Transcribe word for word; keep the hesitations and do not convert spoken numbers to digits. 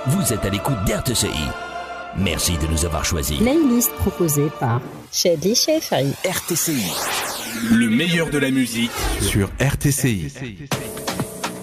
Vous êtes à l'écoute d'R T C I. Merci de nous avoir choisis. Playlist proposée par Shady Shefari. R T C I. Le meilleur de la musique sur R T C I.